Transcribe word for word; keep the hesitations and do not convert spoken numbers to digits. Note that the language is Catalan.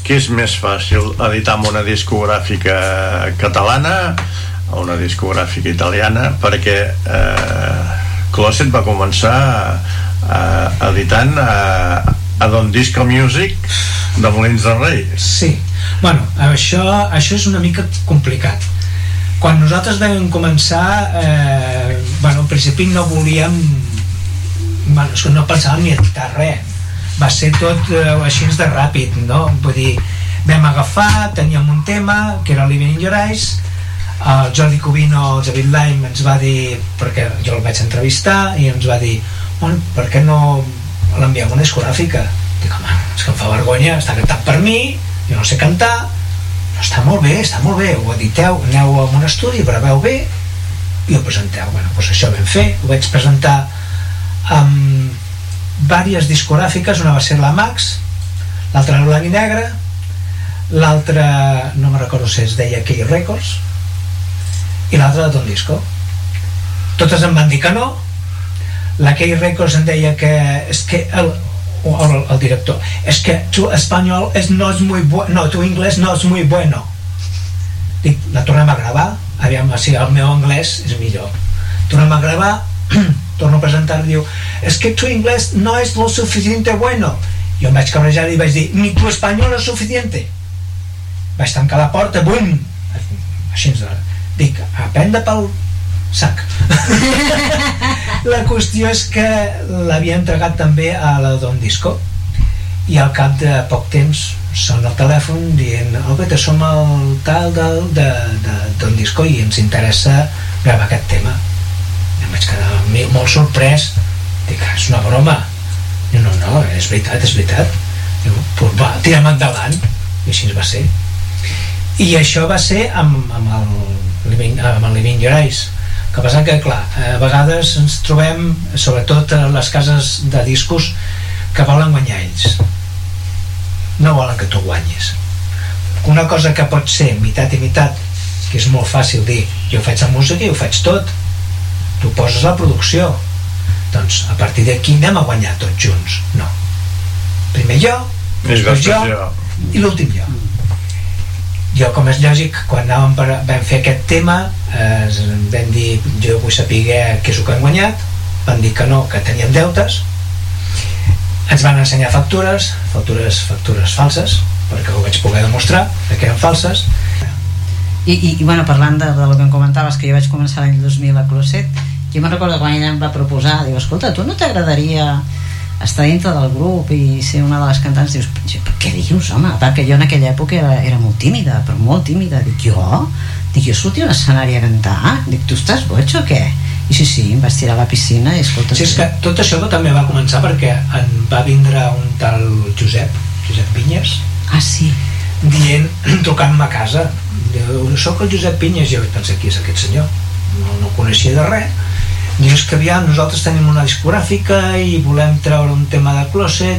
què és més fàcil, editar amb una discogràfica catalana o una discogràfica italiana? Perquè eh, Closet va començar eh, editant a, a Don Disco Music de Molins de Rei. Sí, bueno, això, això és una mica complicat. Quan nosaltres vam començar, eh, bueno, al principi no volíem, bueno, no pensàvem ni editar res, va ser tot eh, així de ràpid, no? Vull dir, vam agafar, teníem un tema que era Living in Your Eyes, el Jordi Cubino, el David Lime ens va dir, perquè jo el vaig entrevistar i ens va dir, bueno, per què no l'enviem una discogràfica? Dic, home, és que em fa vergonya, està cantat per mi, jo no sé cantar. No, està molt bé, està molt bé, ho editeu, aneu a un estudi, graveu bé i ho presenteu. Bueno, doncs això vam fer, ho vaig presentar amb diverses discogràfiques, una va ser la Max, l'altra era Blanc i Negre, l'altra no me recordo si es deia Key Records i l'altra de Don Disco. Totes em van dir que no. La Key Records em deia que és que el El, el director, es que tu espanyol es, no és muy bueno, no, tu anglès no és muy bueno. Dic, la tornem a gravar, aviam si el meu anglès és millor. Tornem a gravar, torno a presentar, diu, es que tu anglès no és lo suficiente bueno. Jo em vaig cabrejar i vaig dir, ni tu espanyol és suficiente. Vaig tancar la porta, bum, així ens dic, aprenda pel sac. La qüestió és que l'havia entregat també a la Don Disco i al cap de poc temps sona el telèfon dient, oh, que som el tal del, de, de Don Disco i ens interessa gravar aquest tema. I em vaig quedar molt sorprès, dic, és una broma. Diu, no, no, és veritat, és veritat. Diu, pues va, tirem endavant. I així va ser. I això va ser amb, amb el Living, amb el Living Your Eyes. Que passa que, clar, a vegades ens trobem, sobretot a les cases de discos, que volen guanyar ells. No volen que tu guanyis. Una cosa que pot ser mitat i mitat, que és molt fàcil dir, jo faig la música i ho faig tot. Tu poses la producció. Doncs a partir d'aquí anem a guanyar tots junts. No. Primer jo, després jo, i l'últim jo. Jo, com és lògic, quan anàvem per, vam fer aquest tema, eh, vam dir, jo vull saber què és el que hem guanyat, van dir que no, que teníem deutes, ens van ensenyar factures, factures, factures falses, perquè ho vaig poder demostrar, que eren falses. I, i, i bueno, parlant de, de lo que em comentaves, que jo vaig començar l'any dos mil a Closet, jo me'n recordo quan ella em va proposar, diu, escolta, tu no t'agradaria estar dintre del grup i ser una de les cantants? Dius, què dius, home? Perquè jo en aquella època era, era molt tímida, però molt tímida. Dic, jo? Dic, jo sortia a un escenari a cantar? Dic, tu estàs boig o què? I sí, sí, em vaig tirar a la piscina i escolta... Sí, és que tot això també va començar perquè en va vindre un tal Josep, Josep Vinyes. Ah, sí? Dient, trucant-me a casa. Diu, soc el Josep Vinyes. Jo vaig pensar, qui és aquest senyor? No, no coneixia de res. Dius que aviam, nosaltres tenim una discogràfica i volem treure un tema de Closet